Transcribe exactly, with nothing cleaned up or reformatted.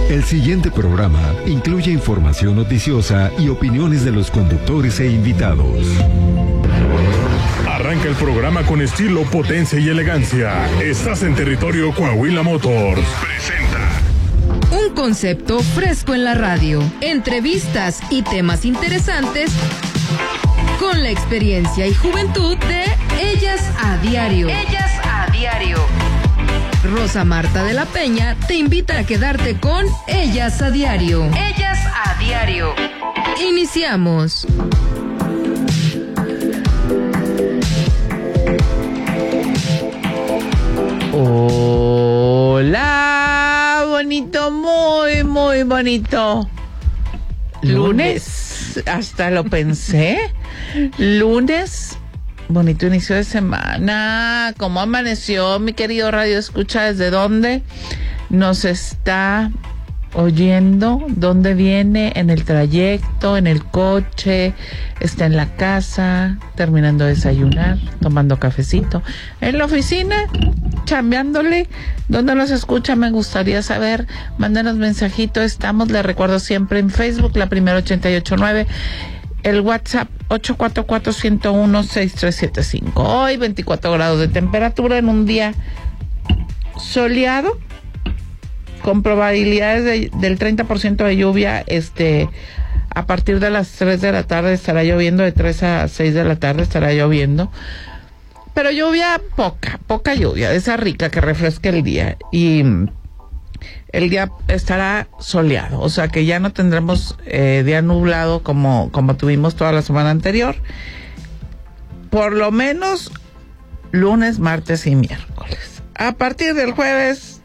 El siguiente programa incluye información noticiosa y opiniones de los conductores e invitados. Arranca el programa con estilo, potencia y elegancia. Estás en territorio Coahuila Motors. Presenta un concepto fresco en la radio. Entrevistas y temas interesantes con la experiencia y juventud de Ellas a Diario. Ellas a Diario. Rosa Marta de la Peña te invita a quedarte con Ellas a Diario. Ellas a Diario. Iniciamos. Hola, bonito, muy, muy bonito. Lunes, hasta lo pensé. Lunes, bonito inicio de semana. ¿Cómo amaneció, mi querido Radio Escucha? ¿Desde dónde nos está oyendo? ¿Dónde viene? ¿En el trayecto? ¿En el coche? ¿Está en la casa? ¿Terminando de desayunar? ¿Tomando cafecito? ¿En la oficina? ¿Chambeándole? ¿Dónde nos escucha? Me gustaría saber. Mándanos mensajito. Estamos, les recuerdo, siempre en Facebook, La Primera ochenta y ocho nueve. El WhatsApp ocho cuatro cuatro, uno cero uno, seis tres siete cinco. Hoy veinticuatro grados de temperatura en un día soleado, con probabilidades de, del treinta por ciento de lluvia. Este, a partir de las tres de la tarde estará lloviendo, de tres a seis de la tarde estará lloviendo. Pero lluvia poca, poca lluvia, esa rica que refresca el día. Y el día estará soleado, o sea que ya no tendremos eh, día nublado como, como tuvimos toda la semana anterior. Por lo menos lunes, martes y miércoles. A partir del jueves